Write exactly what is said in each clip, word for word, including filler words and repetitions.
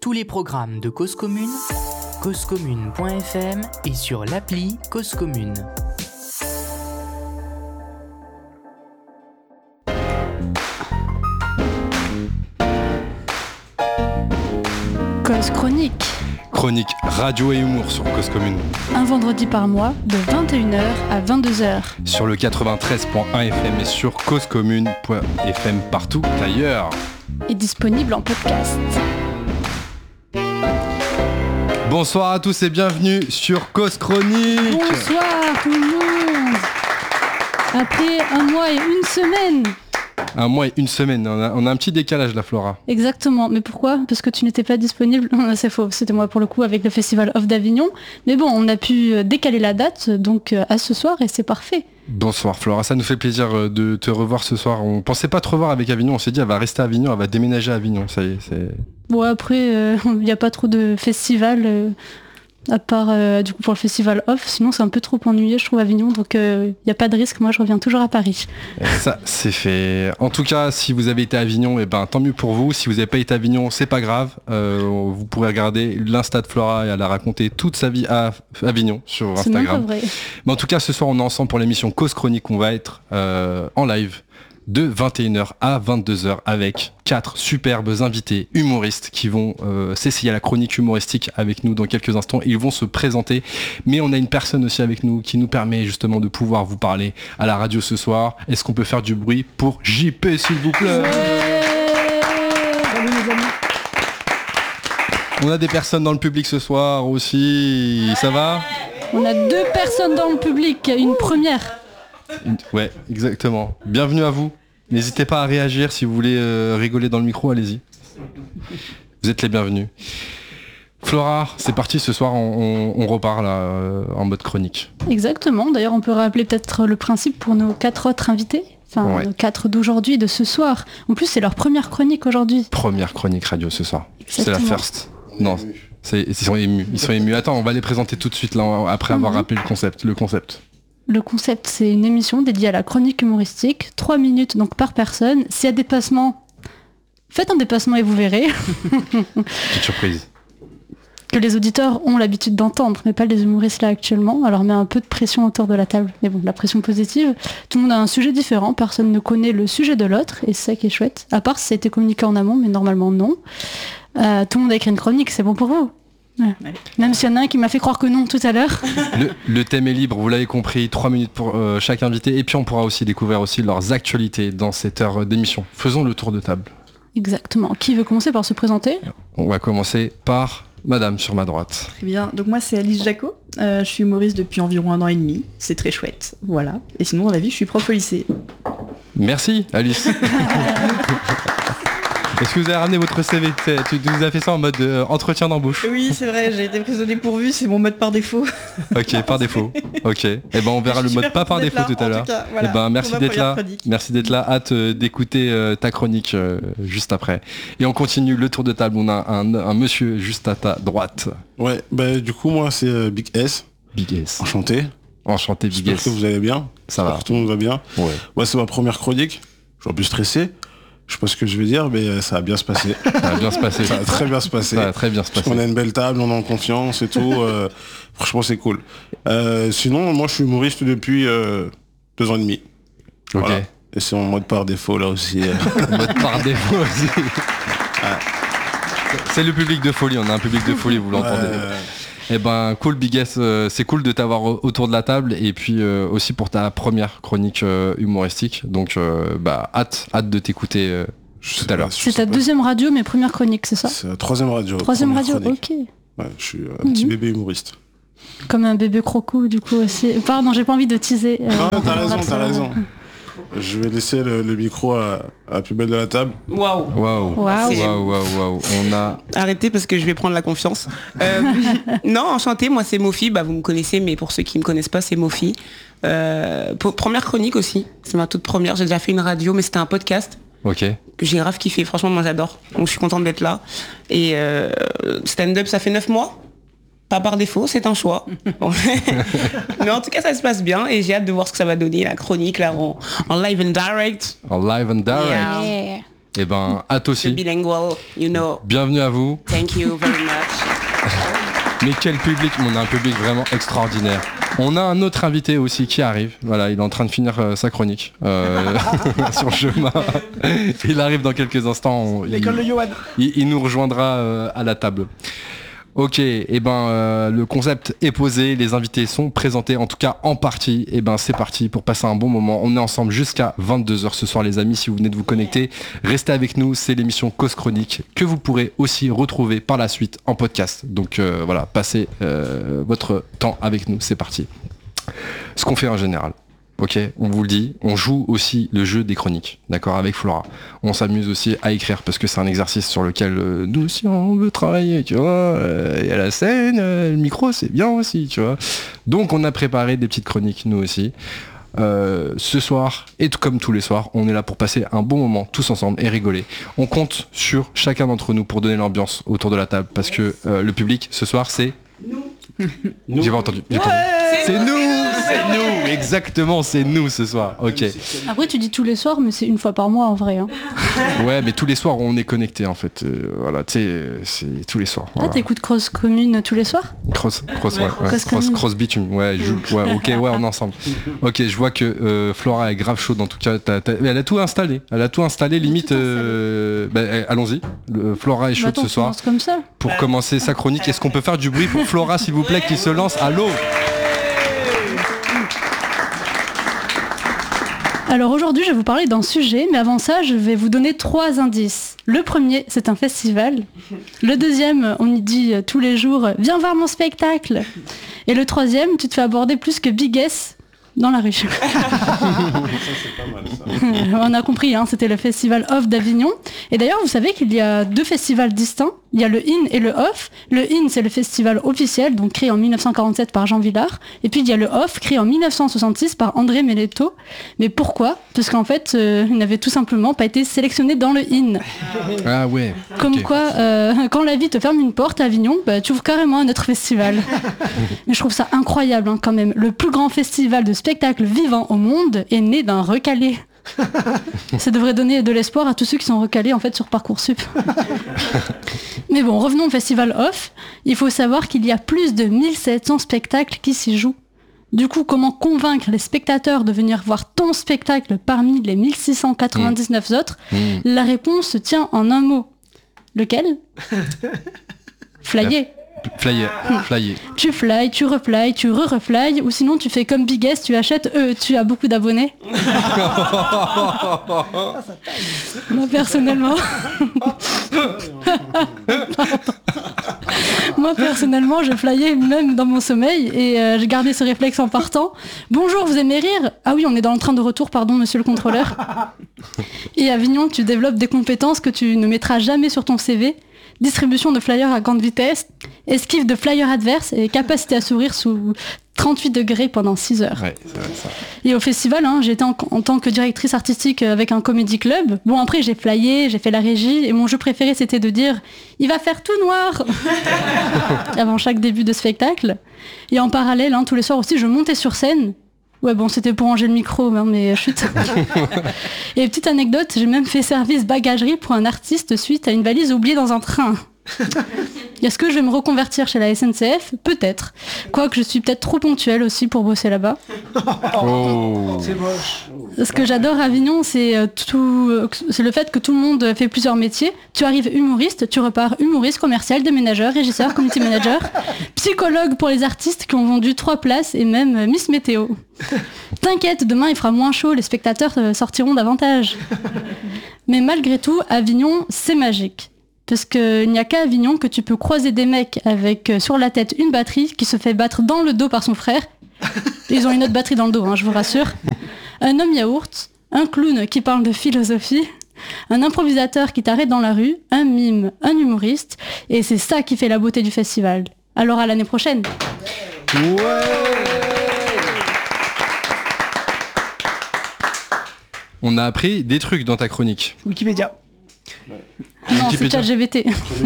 Tous les programmes de Cause Commune, cause commune point f m et sur l'appli Cause Commune. Cause Chronique. Chronique radio et humour sur Cause Commune. Un vendredi par mois de vingt et une heures à vingt-deux heures. Sur le quatre-vingt-treize point un F M et sur cause commune point f m partout ailleurs. Et disponible en podcast. Bonsoir à tous et bienvenue sur Cause Chronique. Bonsoir tout le monde. Après un mois et une semaine. Un mois et une semaine, on a, on a un petit décalage là, Flora. Exactement, mais pourquoi ? Parce que tu n'étais pas disponible. C'est faux, c'était moi pour le coup avec le Festival Off d'Avignon. Mais bon, on a pu décaler la date, donc à ce soir, et c'est parfait. Bonsoir Flora, ça nous fait plaisir de te revoir ce soir. On pensait pas te revoir avec Avignon, on s'est dit elle va rester à Avignon, elle va déménager à Avignon, ça y est. C'est... Bon après, il euh, n'y a pas trop de festivals, euh, à part euh, du coup pour le Festival Off, sinon c'est un peu trop ennuyeux je trouve Avignon, donc il euh, n'y a pas de risque, moi je reviens toujours à Paris. Et ça c'est fait. En tout cas, si vous avez été à Avignon, et ben tant mieux pour vous. Si vous n'avez pas été à Avignon, c'est pas grave. Euh, vous pourrez regarder l'Insta de Flora et elle a raconté toute sa vie à Avignon sur Instagram. C'est même pas vrai. Mais en tout cas, ce soir on est ensemble pour l'émission Cause Chronique. On va être euh, en live de vingt et une heures à vingt-deux heures avec quatre superbes invités humoristes qui vont euh, s'essayer à la chronique humoristique avec nous dans quelques instants. Ils vont se présenter, mais on a une personne aussi avec nous qui nous permet justement de pouvoir vous parler à la radio ce soir. Est-ce qu'on peut faire du bruit pour J P s'il vous plaît ? Salut mes amis. On a des personnes dans le public ce soir aussi, ça va ? On a deux personnes dans le public, une première. Ouais, exactement. Bienvenue à vous. N'hésitez pas à réagir si vous voulez euh, rigoler dans le micro, allez-y. Vous êtes les bienvenus. Flora, c'est parti, ce soir on, on, on repart là euh, en mode chronique. Exactement, d'ailleurs on peut rappeler peut-être le principe pour nos quatre autres invités. Enfin, ouais. Nos quatre d'aujourd'hui, de ce soir. En plus c'est leur première chronique aujourd'hui. Première chronique radio ce soir. Exactement. C'est la first. Non, c'est, ils sont émus. Ils sont émus. Attends, on va les présenter tout de suite là, après avoir mm-hmm. rappelé le concept. Le concept. Le concept, c'est une émission dédiée à la chronique humoristique, trois minutes donc par personne. S'il y a dépassement, faites un dépassement et vous verrez. Petite surprise. Que les auditeurs ont l'habitude d'entendre, mais pas les humoristes là actuellement. Alors met un peu de pression autour de la table, mais bon, la pression positive. Tout le monde a un sujet différent, personne ne connaît le sujet de l'autre, et c'est ça qui est chouette. À part si ça a été communiqué en amont, mais normalement non. Euh, tout le monde a écrit une chronique, c'est bon pour vous. Ouais. Même s'il y en a un qui m'a fait croire que non tout à l'heure. Le, le thème est libre, vous l'avez compris, trois minutes pour euh, chaque invité, et puis on pourra aussi découvrir aussi leurs actualités dans cette heure d'émission. Faisons le tour de table. Exactement. Qui veut commencer par se présenter ? On va commencer par Madame sur ma droite. Très bien, donc moi c'est Alice Jacot, euh, je suis humoriste depuis environ un an et demi, c'est très chouette, voilà. Et sinon dans la vie je suis prof au lycée. Merci Alice. Est-ce que vous avez ramené votre C V ? Tu nous as fait ça en mode euh, entretien d'embauche ? Oui, c'est vrai, j'ai été prise au dépourvu, c'est mon mode par défaut. Ok, par défaut. Ok. Et eh ben on verra le mode pas par défaut là, tout à l'heure. Cas, voilà, et ben merci d'être là. Chronique. Merci d'être là. Hâte euh, d'écouter euh, ta chronique euh, juste après. Et on continue le tour de table. On a un, un monsieur juste à ta droite. Ouais, bah du coup moi c'est euh, Big S. Big S. Enchanté. Enchanté Big J'espère S. que vous allez bien. Ça va. Tout le monde va bien. Ouais. Moi c'est ma première chronique. Je suis un peu stressé. Je sais pas ce que je vais dire, mais ça va bien se passer. Ça va bien se passer. Ça va très bien se passer. Ça va très bien se passer. On a une belle table, on est en confiance et tout. Euh, franchement, c'est cool. Euh, sinon, moi, je suis humoriste depuis euh, deux ans et demi. Ok. Voilà. Et c'est en mode par défaut, là aussi. Euh. Mode par défaut aussi. Ouais. C'est le public de folie. On a un public de folie, vous l'entendez. Euh... Eh ben cool Big S, euh, c'est cool de t'avoir autour de la table et puis euh, aussi pour ta première chronique euh, humoristique. Donc euh, bah hâte, hâte de t'écouter euh, tout à l'heure. C'est ta deuxième radio mais première chronique, c'est ça ? C'est la troisième radio. Troisième radio, chronique. Ok. Ouais, je suis un petit mm-hmm. bébé humoriste. Comme un bébé croco du coup aussi. Pardon, j'ai pas envie de teaser. Euh, non, t'as raison, t'as raison. Je vais laisser le, le micro à, à la plus belle de la table. Waouh. Waouh. Waouh, waouh, waouh. On a. Arrêtez parce que je vais prendre la confiance. Euh, non, enchanté. Moi, c'est Mofi. Bah, vous me connaissez, mais pour ceux qui me connaissent pas, c'est Mofi. Euh, pour, première chronique aussi. C'est ma toute première. J'ai déjà fait une radio, mais c'était un podcast. Ok. Que j'ai grave kiffé. Franchement, moi, j'adore. Donc, je suis contente d'être là. Et euh, stand-up, ça fait neuf mois. Pas par défaut, c'est un choix. Mais en tout cas, ça se passe bien et j'ai hâte de voir ce que ça va donner, la chronique là en, en live and direct. En live and direct. Yeah. Et ben, à toi aussi. Bilingual, you know. Bienvenue à vous. Thank you very much. Mais quel public, on a un public vraiment extraordinaire. On a un autre invité aussi qui arrive. Voilà, il est en train de finir euh, sa chronique euh, sur le chemin. Il arrive dans quelques instants. On, L'école de Johan. Il, il nous rejoindra euh, à la table. Ok, et eh ben euh, le concept est posé, les invités sont présentés, en tout cas en partie. Et eh ben c'est parti pour passer un bon moment. On est ensemble jusqu'à vingt-deux heures ce soir les amis, si vous venez de vous connecter, restez avec nous, c'est l'émission Cause Chronique que vous pourrez aussi retrouver par la suite en podcast. Donc euh, voilà, passez euh, votre temps avec nous, c'est parti. Ce qu'on fait en général. Ok, on vous le dit, on joue aussi le jeu des chroniques, d'accord, avec Flora. On s'amuse aussi à écrire parce que c'est un exercice sur lequel euh, nous aussi on veut travailler, tu vois. Euh, et à la scène, euh, le micro c'est bien aussi, tu vois. Donc on a préparé des petites chroniques nous aussi. Euh, ce soir, et tout comme tous les soirs, on est là pour passer un bon moment tous ensemble et rigoler. On compte sur chacun d'entre nous pour donner l'ambiance autour de la table parce que euh, le public ce soir c'est... Nous. J'ai pas entendu. J'ai pas entendu. C'est nous, c'est nous, exactement, c'est nous ce soir. Ok. Après tu dis tous les soirs, mais c'est une fois par mois en vrai. Hein. Ouais, mais tous les soirs on est connectés en fait. Euh, voilà, tu sais, c'est tous les soirs. Voilà. Ah, t'écoutes Cross Commune tous les soirs? Cross, cross, ouais, ouais, cross, cross, cross bitume, ouais, joue, ouais, ok, ouais, on est ensemble. Ok, je vois que euh, Flora est grave chaude en tout cas. T'as, t'as, elle a tout installé, elle a tout installé, limite. Euh, bah, allons-y. Le, Flora est chaude bah, attends, ce soir. Comme ça. Pour commencer sa chronique, est-ce qu'on peut faire du bruit pour Flora s'il vous plaît qui se lance? Allô. Alors aujourd'hui, je vais vous parler d'un sujet, mais avant ça, je vais vous donner trois indices. Le premier, c'est un festival. Le deuxième, on y dit tous les jours « Viens voir mon spectacle !» Et le troisième, tu te fais aborder plus que Big S dans la rue. Ça, c'est pas mal, ça. On a compris, hein, c'était le festival Off d'Avignon. Et d'ailleurs, vous savez qu'il y a deux festivals distincts. Il y a le In et le Off. Le In, c'est le festival officiel, donc créé en mille neuf cent quarante-sept par Jean Villard. Et puis il y a le Off, créé en mille neuf cent soixante-six par André Melletto. Mais pourquoi? Parce qu'en fait, euh, il n'avait tout simplement pas été sélectionné dans le In. Ah ouais. Comme okay. quoi, euh, quand la vie te ferme une porte à Avignon, bah, tu ouvres carrément un autre festival. Mais je trouve ça incroyable hein, quand même. Le plus grand festival de spectacle vivant au monde est né d'un recalé. Ça devrait donner de l'espoir à tous ceux qui sont recalés en fait sur Parcoursup. Mais bon, revenons au festival Off. Il faut savoir qu'il y a plus de mille sept cents spectacles qui s'y jouent. Du coup, comment convaincre les spectateurs de venir voir ton spectacle parmi les mille six cent quatre-vingt-dix-neuf mmh. autres? mmh. La réponse se tient en un mot. Lequel? Flyer. Flyer, flyer. Tu fly, tu refly, tu re-refly, ou sinon tu fais comme Big S, tu achètes, euh, tu as beaucoup d'abonnés. Moi personnellement... Moi personnellement, je flyais même dans mon sommeil et euh, j'ai gardé ce réflexe en partant. Bonjour, vous aimez rire? Ah oui, on est dans le train de retour, pardon, monsieur le contrôleur. Et à Avignon, tu développes des compétences que tu ne mettras jamais sur ton C V. Distribution de flyers à grande vitesse, esquive de flyers adverses et capacité à sourire sous trente-huit degrés pendant six heures. Ouais, c'est vrai, ça. Et au festival, hein, j'étais en, en tant que directrice artistique avec un comédie club. Bon, après, j'ai flyé, j'ai fait la régie et mon jeu préféré, c'était de dire « Il va faire tout noir !» avant chaque début de spectacle. Et en parallèle, hein, tous les soirs aussi, je montais sur scène. Ouais, bon, c'était pour ranger le micro, hein, mais chut. Et petite anecdote, j'ai même fait service bagagerie pour un artiste suite à une valise oubliée dans un train. Est-ce que je vais me reconvertir chez la S N C F? Peut-être. Quoique je suis peut-être trop ponctuelle aussi pour bosser là-bas. Oh. C'est moche. Ce que j'adore à Avignon, c'est, euh, tout, euh, c'est le fait que tout le monde fait plusieurs métiers. Tu arrives humoriste, tu repars humoriste, commercial, déménageur, régisseur, community manager, psychologue pour les artistes qui ont vendu trois places et même euh, Miss Météo. T'inquiète, demain il fera moins chaud, les spectateurs euh, sortiront davantage. Mais malgré tout, Avignon, c'est magique. Parce qu'il n'y a qu'à Avignon que tu peux croiser des mecs avec euh, sur la tête une batterie qui se fait battre dans le dos par son frère. Ils ont une autre batterie dans le dos, hein, je vous rassure. Un homme yaourt, un clown qui parle de philosophie, un improvisateur qui t'arrête dans la rue, un mime, un humoriste. Et c'est ça qui fait la beauté du festival. Alors à l'année prochaine. Ouais. On a appris des trucs dans ta chronique. Wikipédia. Non, c'est ChatGPT.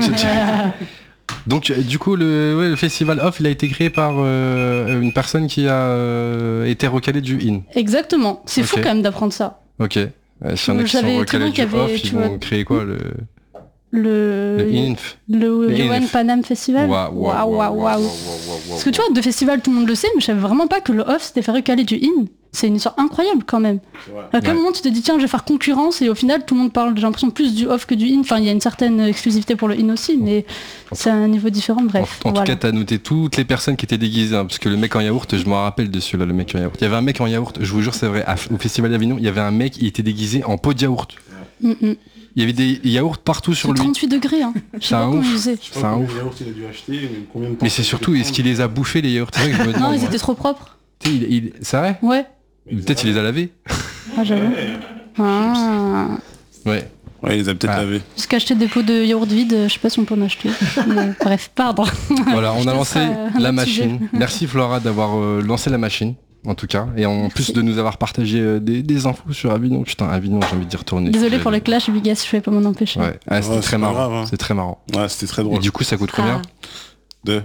Donc du coup le, ouais, le festival Off il a été créé par euh, une personne qui a euh, été recalée du In. Exactement, c'est okay. fou quand même d'apprendre ça. Ok. Euh, S'il y en a qui sont J'avais recalés cru qu'il y du avait, off, tu ils vont vois, créer quoi le, Le... le Inf. Le Le Johan Inf. Panam Festival. Waouh, Waouh, waouh, waouh, waouh, waouh. waouh. Parce que tu vois, de festival, tout le monde le sait, mais je savais vraiment pas que le off s'était fait recaler du in. C'est une histoire incroyable quand même. À quel Ouais. moment tu te dis tiens je vais faire concurrence et au final tout le monde parle, j'ai l'impression, plus du off que du in. Enfin il y a une certaine exclusivité pour le in aussi, mais c'est un niveau différent, bref. En, en voilà. tout cas, t'as noté toutes les personnes qui étaient déguisées, hein, parce que le mec en yaourt, je me rappelle dessus là, le mec en yaourt. Il y avait un mec en yaourt, je vous jure c'est vrai, à- au Festival d'Avignon, il y avait un mec, il était déguisé en pot de yaourt. Mm, mm. Il y avait des yaourts partout sur C'est lui. trente-huit degrés, hein. Je sais C'est pas un comment ouf. ils faisaient. Je sais C'est pas un combien ouf. de yaourts il a dû acheter, mais combien de temps Mais ça c'est a surtout, dû est-ce qu'il les a bouffés les yaourts? C'est vrai que je me demande. Non, ils moi. étaient trop propres. Tu sais, il, il- c'est vrai? Ouais. Peut-être il les a lavés. Ah j'avoue. Ah. Ouais. Ouais, il les a peut-être Ah. lavés. Parce qu'acheter des pots de yaourt vides, je sais pas si on peut en acheter. Mais bref, pardon. Voilà, on a lancé laisserai, euh, la un autre machine. sujet. Merci Flora d'avoir euh, lancé la machine, en tout cas. Et en plus de nous avoir partagé euh, des, des infos sur Avignon. Putain, Avignon, j'ai envie d'y retourner. Désolé pour le clash, Bigas, je vais pas m'en empêcher. Ouais, ah, c'était Ouais, très c'est pas marrant. grave, hein. C'est très marrant. Ouais, c'était très Et drôle. du coup, ça coûte combien? Ah. Deux.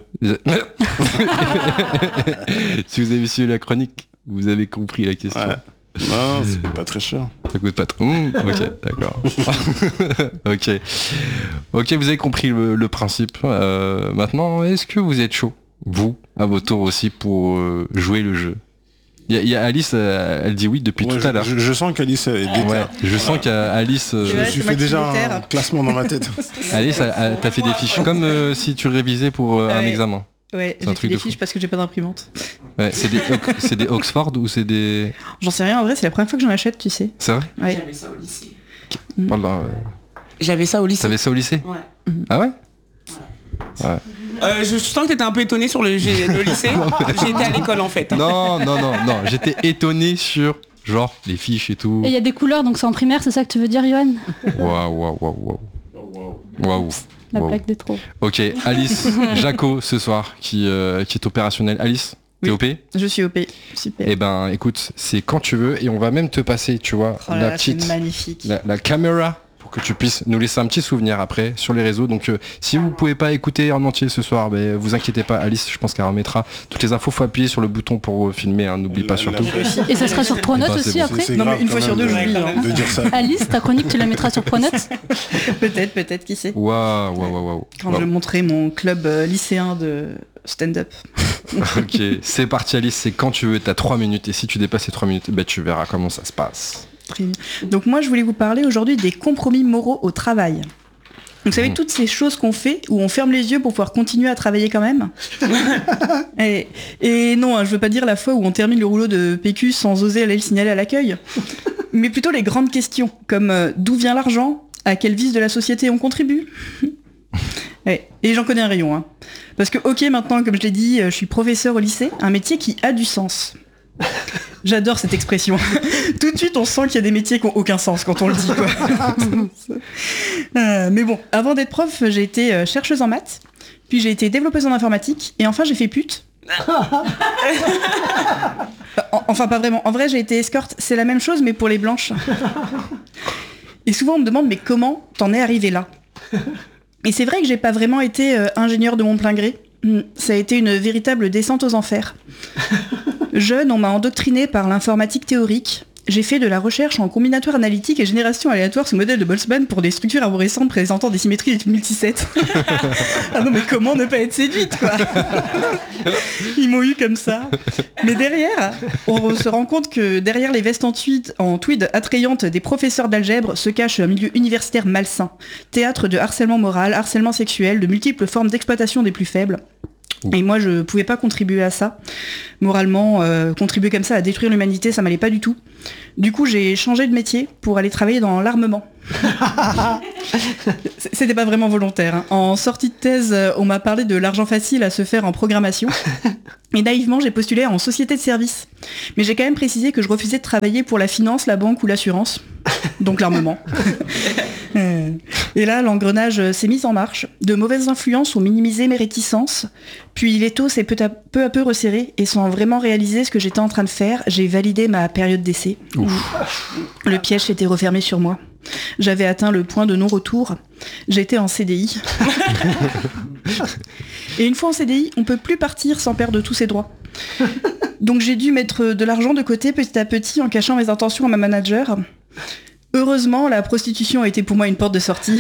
Si vous avez suivi la chronique, vous avez compris la question. Ouais. Non, c'est pas très cher. Ça coûte pas trop. Mmh, ok, d'accord. ok. Ok, vous avez compris le, le principe. Euh, maintenant, est-ce que vous êtes chaud, vous, à votre tour aussi, pour euh, jouer le jeu? Il y, a- il y a Alice, euh, elle dit oui depuis Ouais, tout à je, l'heure. je, je sens qu'Alice est déter. Ouais, je sens qu'Alice, euh, Je me Ouais, suis c'est moi fait qui déjà déterre. un classement dans ma tête. Alice, elle- elle- t'as fait des fiches comme euh, si tu révisais pour euh, Ah un ouais. examen. Ouais, C'est un j'ai truc fait des de fou. fiches parce que j'ai pas d'imprimante. Ouais, c'est des, Ox- c'est des Oxford ou c'est des... J'en sais rien, en vrai, c'est la première fois que j'en achète, tu sais. C'est vrai? Ouais. J'avais ça au lycée. Voilà, euh, J'avais ça au lycée. T'avais ça au lycée? Ouais. Ah ouais? Euh, je, je sens que t'étais un peu étonné sur le, j'ai- le lycée. J'ai été à l'école en fait. Non, non, non, non. J'étais étonné sur, genre, les fiches et tout. Et il y a des couleurs, donc c'est en primaire, c'est ça que tu veux dire, Johan? Waouh, waouh, waouh, waouh. Waouh. La Waouh. blague des trop. Ok, Alice, Jaco ce soir qui, euh, qui est opérationnel. Alice, t'es Oui. O P? Je suis O P. Super. Eh ben, écoute, c'est quand tu veux et on va même te passer, tu vois, Oh là la là, c'est petite, magnifique. la, la caméra pour que tu puisses nous laisser un petit souvenir après sur les réseaux. Donc, euh, si vous pouvez pas écouter en entier ce soir, ben, vous inquiétez pas, Alice, je pense qu'elle remettra toutes les infos. Faut appuyer sur le bouton pour euh, filmer, hein, n'oublie pas La- surtout. la- Et ça sera sur Pronote Eh ben, c'est aussi bon, après? C'est Non, mais grave une fois quand sur même deux, de- j'oublie, hein. de dire ça. Alice, ta chronique, tu la mettras sur Pronote? Peut-être, peut-être, qui sait. Waouh, waouh, waouh, waouh. Quand Waouh. je montrais mon club euh, lycéen de stand-up. Ok, c'est parti Alice, c'est quand tu veux, t'as trois minutes et si tu dépasses ces trois minutes, ben, tu verras comment ça se passe. Très bien. Donc moi, je voulais vous parler aujourd'hui des compromis moraux au travail. Vous savez, Mmh. toutes ces choses qu'on fait, où on ferme les yeux pour pouvoir continuer à travailler quand même. et, et non, hein, je veux pas dire la fois où on termine le rouleau de P Q sans oser aller le signaler à l'accueil, mais plutôt les grandes questions, comme euh, d'où vient l'argent, à quel vice de la société on contribue. Ouais. Et j'en connais un rayon. Hein. Parce que, ok, maintenant, comme je l'ai dit, euh, je suis professeur au lycée, un métier qui a du sens. J'adore cette expression. Tout de suite, on sent qu'il y a des métiers qui n'ont aucun sens quand on le dit, quoi. Euh, mais bon, avant d'être prof, j'ai été euh, chercheuse en maths, puis j'ai été développeuse en informatique, et enfin j'ai fait pute. En- enfin, pas vraiment. En vrai, j'ai été escorte. C'est la même chose, mais pour les blanches. Et souvent, on me demande, mais comment t'en es arrivé là? Et c'est vrai que j'ai pas vraiment été euh, ingénieur de mon plein gré. Hmm, Ça a été une véritable descente aux enfers. Jeune, on m'a endoctriné par l'informatique théorique. J'ai fait de la recherche en combinatoire analytique et génération aléatoire sous modèle de Boltzmann pour des structures arborescentes présentant des symétries et des multisets. Ah non mais comment ne pas être séduite quoi? Ils m'ont eu comme ça. Mais derrière, on se rend compte que derrière les vestes en tweed, en tweed attrayantes des professeurs d'algèbre se cache un milieu universitaire malsain. Théâtre de harcèlement moral, harcèlement sexuel, de multiples formes d'exploitation des plus faibles. Et moi, je pouvais pas contribuer à ça. Moralement, euh, contribuer comme ça à détruire l'humanité, ça m'allait pas du tout. Du coup, j'ai changé de métier pour aller travailler dans l'armement. C'était pas vraiment volontaire. Hein. En sortie de thèse, euh, on m'a parlé de l'argent facile à se faire en programmation. Et naïvement, j'ai postulé en société de service. Mais j'ai quand même précisé que je refusais de travailler pour la finance, la banque ou l'assurance. Donc l'armement. Euh, Et là, l'engrenage s'est mis en marche. De mauvaises influences ont minimisé mes réticences. Puis l'étau s'est peu à, peu à peu resserré. Et sans vraiment réaliser ce que j'étais en train de faire, j'ai validé ma période d'essai. Le piège s'était refermé sur moi. J'avais atteint le point de non-retour. J'étais en C D I. Et une fois en C D I, on peut plus partir sans perdre tous ses droits. Donc j'ai dû mettre de l'argent de côté petit à petit en cachant mes intentions à ma manager. Heureusement, la prostitution a été pour moi une porte de sortie.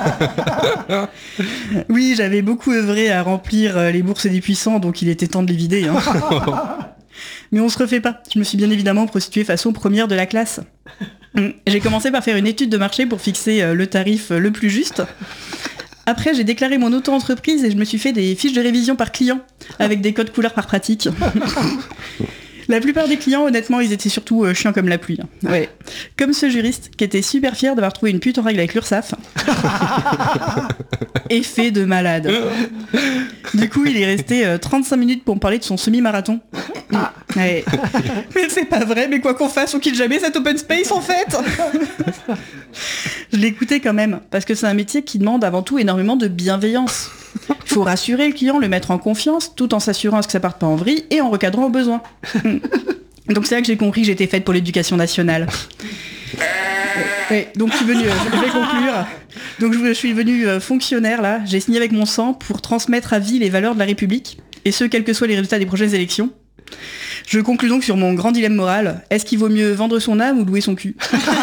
Oui, j'avais beaucoup œuvré à remplir les bourses des puissants, donc il était temps de les vider. Hein. Mais on se refait pas. Je me suis bien évidemment prostituée façon première de la classe. J'ai commencé par faire une étude de marché pour fixer le tarif le plus juste. Après, j'ai déclaré mon auto-entreprise et je me suis fait des fiches de révision par client, avec des codes couleurs par pratique. La plupart des clients, honnêtement, ils étaient surtout euh, chiants comme la pluie. Hein. Ouais. Comme ce juriste qui était super fier d'avoir trouvé une pute en règle avec l'URSSAF. Effet de malade. Du coup, il est resté euh, trente-cinq minutes pour me parler de son semi-marathon. Ouais. Mais c'est pas vrai, mais quoi qu'on fasse, on quitte jamais cet open space en fait. Je l'écoutais quand même, parce que c'est un métier qui demande avant tout énormément de bienveillance. Il faut rassurer le client, le mettre en confiance, tout en s'assurant à ce que ça parte pas en vrille et en recadrant au besoin. Donc c'est là que j'ai compris que j'étais faite pour l'éducation nationale. Ouais, donc je suis venue, euh, je vais conclure. Donc je suis venue euh, fonctionnaire là, j'ai signé avec mon sang pour transmettre à vie les valeurs de la République, et ce quels que soient les résultats des prochaines élections. Je conclus donc sur mon grand dilemme moral, est-ce qu'il vaut mieux vendre son âme ou louer son cul ?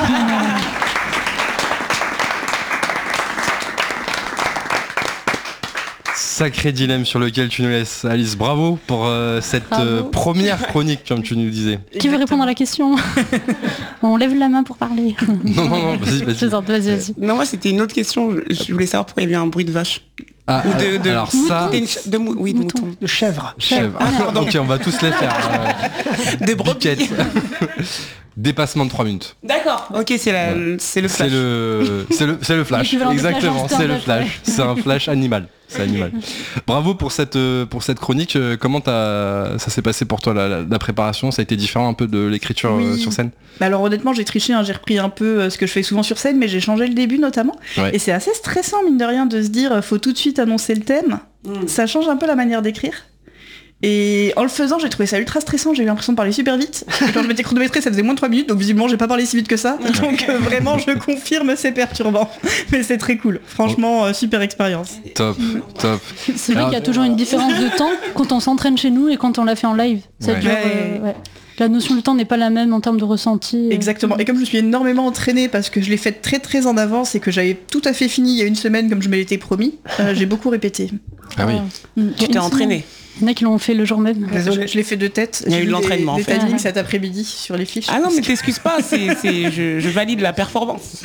Sacré dilemme sur lequel tu nous laisses, Alice. Bravo pour euh, cette Bravo. euh, première chronique, comme tu nous disais. Qui veut répondre à la question? On lève la main pour parler. Non, non, non, vas-y, vas-y. Plaisante, vas-y, vas-y. Non, moi c'était une autre question. Je voulais savoir pourquoi il y avait un bruit de vache. Ah, Ou de, de- alors ça, C'était une ch- de mou- oui, de Mouton. mouton. De chèvre. chèvre. Ah, Ok, on va tous les faire. Euh, Des brebis. piquettes. Dépassement de trois minutes. D'accord. Ok, c'est la, c'est le C'est flash. le, c'est le, c'est le flash. L'équivalent du flash Exactement, en c'est le stand-up, flash. ouais. C'est un flash animal. C'est animal. Bravo pour cette, euh, pour cette chronique. Euh, Comment t'as, ça s'est passé pour toi la, la, la préparation? Ça a été différent un peu de l'écriture euh, Oui. sur scène? Bah alors honnêtement, j'ai triché, hein, j'ai repris un peu euh, ce que je fais souvent sur scène, mais j'ai changé le début notamment. Ouais. Et c'est assez stressant, mine de rien, de se dire, euh, faut tout de suite annoncer le thème. Mm. Ça change un peu la manière d'écrire. Et en le faisant, j'ai trouvé ça ultra stressant, j'ai eu l'impression de parler super vite. Et quand je m'étais chronométré, ça faisait moins de trois minutes, donc visiblement, j'ai pas parlé si vite que ça. Donc euh, vraiment, je confirme, c'est perturbant. Mais c'est très cool. Franchement, euh, super expérience. Top, top. C'est vrai Alors- qu'il y a toujours une différence de temps quand on s'entraîne chez nous et quand on l'a fait en live. Ça Ouais. dure, euh, ouais. La notion du temps n'est pas la même en termes de ressenti. Exactement. Et comme je me suis énormément entraînée parce que je l'ai faite très très en avance et que j'avais tout à fait fini il y a une semaine comme je me l'étais promis, euh, j'ai beaucoup répété. Ah oui. Mm. Tu t'es entraîné. Il y en a qui l'ont fait le jour même. Désolé, je l'ai fait de tête. Il y a J'ai eu de des- l'entraînement, en Des fait. timings Ouais. cet après-midi sur les fiches. Ah non, mais t'excuses pas, c'est, c'est, je, je valide la performance.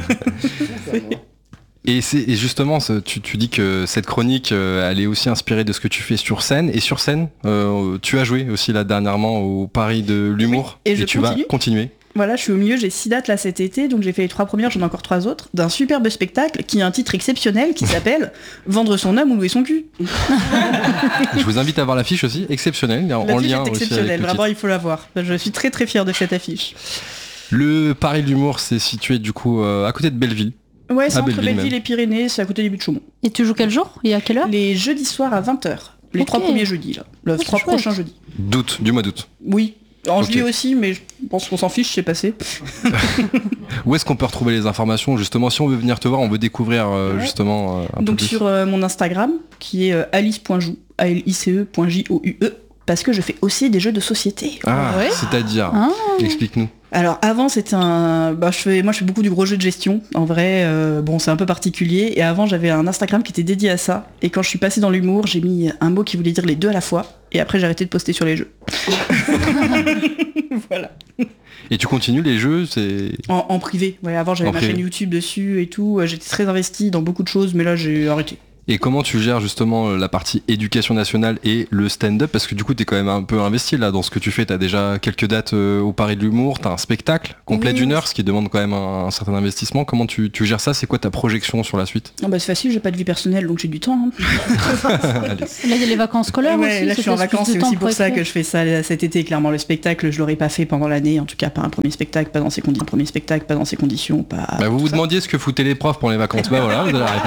Et, c'est, et justement, ce- tu, tu dis que cette chronique, euh, elle est aussi inspirée de ce que tu fais sur scène. Et sur scène, euh, tu as joué aussi là dernièrement au Paris de l'humour. Oui, et je tu continue. vas continuer. Voilà, je suis au milieu, j'ai six dates là cet été, donc j'ai fait les trois premières, j'en ai encore trois autres, d'un superbe spectacle qui a un titre exceptionnel qui s'appelle Vendre son âme ou louer son cul. Je vous invite à voir l'affiche aussi, exceptionnelle, en, en L'affiche lien est aussi exceptionnelle, avec le vraiment titre. il faut la voir. Je suis très très fière de cette affiche. Le Paris de l'humour, c'est situé du coup euh, à côté de Belleville. Ouais, c'est Ah, entre Belleville Belleville même. et Pyrénées, c'est à côté des buts de Chaumont. Et tu joues quel jour et à quelle heure? Les jeudis soirs à vingt heures. Les Ok. trois premiers jeudis là. Les c'est trois chouette. prochains jeudis. D'août, du mois d'août. Oui. En Ok. juillet aussi, mais je pense qu'on s'en fiche, c'est passé. Où est-ce qu'on peut retrouver les informations justement si on veut venir te voir, on veut découvrir euh, Ouais. justement euh, un peu Donc plus. sur euh, mon Instagram, qui est euh, alice point joue, A L I C E point J O U E, parce que je fais aussi des jeux de société. Ah, Ouais. c'est-à-dire, Ah. explique-nous. Alors avant c'était un, bah, je fais, moi je fais beaucoup du gros jeu de gestion. En vrai, euh, bon c'est un peu particulier. Et avant j'avais un Instagram qui était dédié à ça. Et quand je suis passée dans l'humour, j'ai mis un mot qui voulait dire les deux à la fois. Et après j'ai arrêté de poster sur les jeux. Voilà. Et tu continues les jeux, c'est... En, en privé. Ouais, avant j'avais En ma privé. chaîne YouTube dessus et tout. J'étais très investie dans beaucoup de choses, mais là j'ai arrêté. Et comment tu gères justement la partie éducation nationale et le stand-up? Parce que du coup, t'es quand même un peu investi là dans ce que tu fais. T'as déjà quelques dates euh, au Paris de l'humour, t'as un spectacle complet Oui, d'une oui. heure, ce qui demande quand même un, un certain investissement. Comment tu, tu gères ça? C'est quoi ta projection sur la suite? Non bah c'est facile, j'ai pas de vie personnelle donc j'ai du temps. hein. Allez. Là, il y a les vacances scolaires Ouais, aussi. là je ça suis en te laisse plus vacances, de c'est temps aussi pour ça écrire. que je fais ça cet été. Clairement le spectacle, je l'aurais pas fait pendant l'année, en tout cas pas un premier spectacle, pas dans ces conditions, premier spectacle, pas dans ces conditions, pas. Bah, vous tout vous ça. demandiez ce que foutaient les profs pour les vacances. Bah voilà, vous avez la réponse.